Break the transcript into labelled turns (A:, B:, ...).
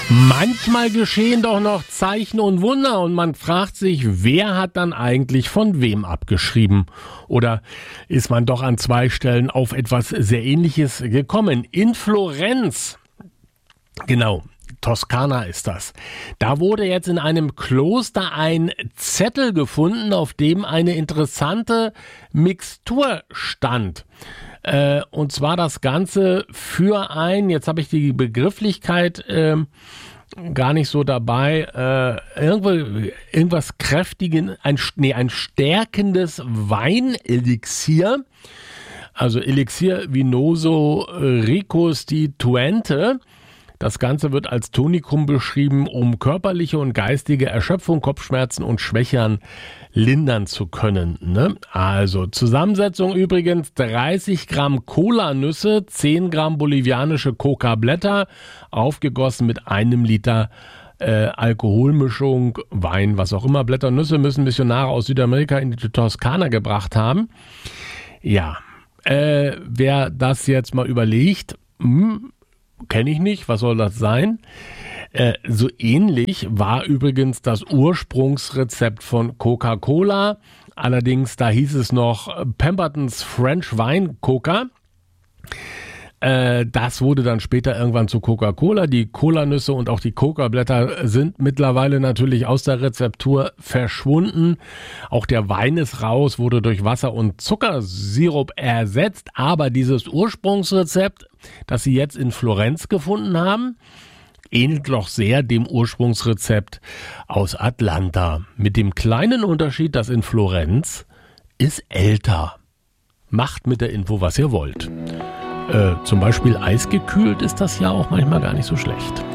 A: Manchmal geschehen doch noch Zeichen und Wunder und man fragt sich, wer hat dann eigentlich von wem abgeschrieben? Oder ist man doch an zwei Stellen auf etwas sehr Ähnliches gekommen? In Florenz, genau, Toskana ist das. Da wurde jetzt in einem Kloster ein Zettel gefunden, auf dem eine interessante Mixtur stand. Und zwar das Ganze für jetzt habe ich die Begrifflichkeit gar nicht so dabei, irgendwas kräftigen, ein stärkendes Weinelixier, also Elixier Vinoso Ricostituente. Das Ganze wird als Tonikum beschrieben, um körperliche und geistige Erschöpfung, Kopfschmerzen und Schwächern lindern zu können. Ne? Also Zusammensetzung übrigens 30 Gramm Cola-Nüsse, 10 Gramm bolivianische Coca-Blätter, aufgegossen mit 1 Liter Alkoholmischung, Wein, was auch immer. Blätter und Nüsse müssen Missionare aus Südamerika in die Toskana gebracht haben. Ja, wer das jetzt mal überlegt, kenne ich nicht, was soll das sein? So ähnlich war übrigens das Ursprungsrezept von Coca-Cola. Allerdings, da hieß es noch Pemberton's French Wine Coca. Das wurde dann später irgendwann zu Coca-Cola. Die Cola-Nüsse und auch die Coca-Blätter sind mittlerweile natürlich aus der Rezeptur verschwunden. Auch der Wein ist raus, wurde durch Wasser und Zuckersirup ersetzt. Aber dieses Ursprungsrezept, das sie jetzt in Florenz gefunden haben, ähnelt doch sehr dem Ursprungsrezept aus Atlanta. Mit dem kleinen Unterschied, dass in Florenz ist älter. Macht mit der Info, was ihr wollt. Zum Beispiel eisgekühlt ist das ja auch manchmal gar nicht so schlecht.